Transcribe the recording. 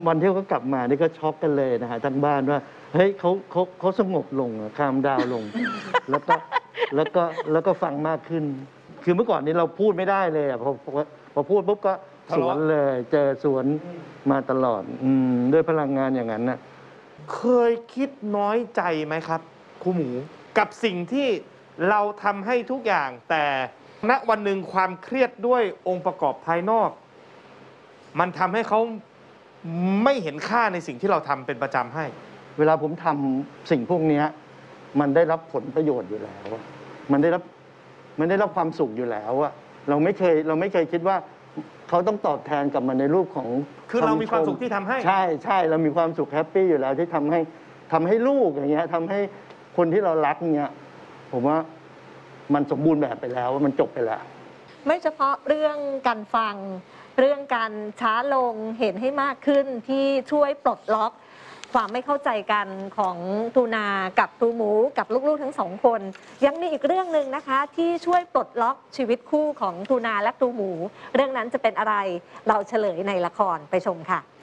วันที่เขากลับมานี่ก็ช็อกกันเลยนะฮะทั้งบ้านว่าเฮ้ยเขาสงบลงคามดาวลง แล้วก็แล้วก็ฟังมากขึ้น คือเมื่อก่อนนี้เราพูดไม่ได้เลยพอพูดปุ๊บก็สวนเลยเจอสวนมาตลอดด้วยพลังงานอย่างนั้นนะเคยคิดน้อยใจไหมครับครูหมูกับสิ่งที่เราทำให้ทุกอย่างแต่ณวันหนึ่งความเครียดด้วยองค์ประกอบภายนอกมันทำให้เขาไม่เห็นค่าในสิ่งที่เราทำเป็นประจำให้เวลาผมทำสิ่งพวกนี้มันได้รับผลประโยชน์อยู่แล้วมันได้รับความสุขอยู่แล้วเราไม่เคยคิดว่าเขาต้องตอบแทนกลับมาในรูปของคือเรามีความสุขที่ทำให้ใช่เรามีความสุขแฮปปี้อยู่แล้วที่ทำให้ลูกอย่างเงี้ยทำให้คนที่เรารักเงี้ยผมว่ามันสมบูรณ์แบบไปแล้วมันจบไปแล้วไม่เฉพาะเรื่องการฟังเรื่องการช้าลงเห็นให้มากขึ้นที่ช่วยปลดล็อกความไม่เข้าใจกันของตูนากับตูหมูกับลูกๆทั้งสองคนยังมีอีกเรื่องหนึ่งนะคะที่ช่วยปลดล็อกชีวิตคู่ของตูนาและตูหมูเรื่องนั้นจะเป็นอะไรเราเฉลยในละครไปชมค่ะ